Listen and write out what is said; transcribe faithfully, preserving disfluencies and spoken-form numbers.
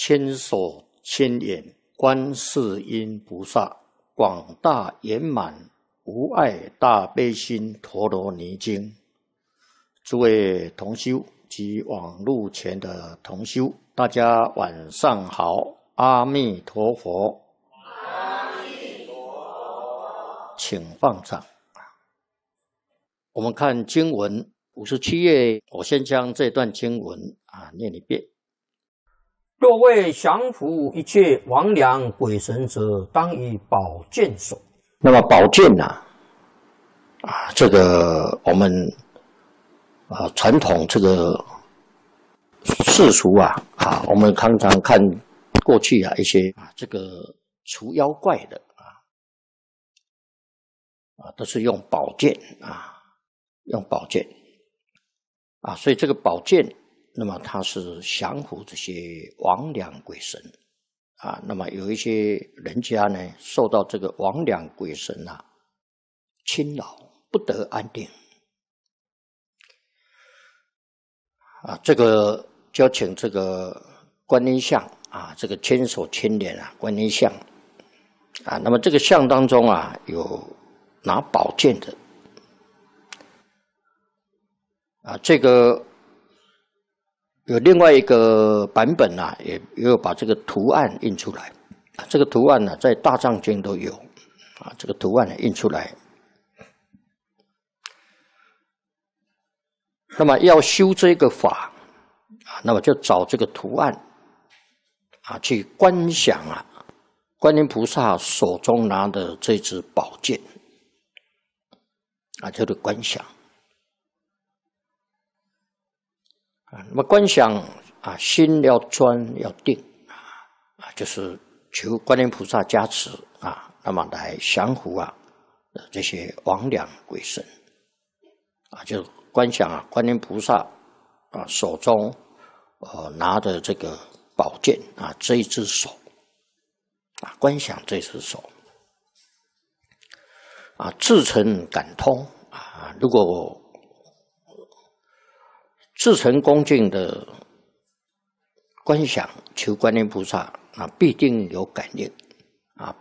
千手千眼观世音菩萨，广大圆满无碍大悲心陀罗尼经。诸位同修及网路前的同修，大家晚上好，阿弥陀佛。 阿弥陀佛。 请放掌。我们看经文五十七页，我先将这段经文啊念一遍。 若为降伏一切魍魉鬼神者，当以宝剑守。 那么宝剑呢、啊？啊，这个我们啊传统这个世俗啊啊，我们常常看过去啊一些啊这个除妖怪的啊啊都是用宝剑啊用宝剑啊，所以这个宝剑。那么它是降服这些魍魉鬼神啊，那么有一些人家呢受到这个魍魉鬼神啊侵扰，不得安定啊，这个就请这个观音像啊，这个千手千眼啊观音像啊，那么这个像当中啊有拿宝剑的啊，这个。有另外一个版本啊，也也有把这个图案印出来。这个图案呢、啊，在大藏经都有啊。这个图案呢印出来。那么要修这个法啊，那么就找这个图案啊，去观想啊，观音菩萨手中拿的这支宝剑啊，就是观想。啊，那么观想啊，心要专要定啊，啊，就是求观音菩萨加持啊，那么来降服啊这些魍魉鬼神啊，就观想啊，观音菩萨啊手中呃拿的这个宝剑啊，这一只手啊，观想这只手啊，至诚感通啊，如果至诚恭敬的观想求观音菩萨啊，必定有感应